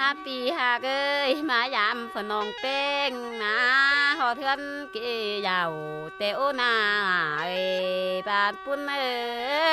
ปีหากเอ้ยมายามฝนองเป้งนะหอเทือนเกยาวเตโอนาเอ้ยบานปุ้นเอ้ย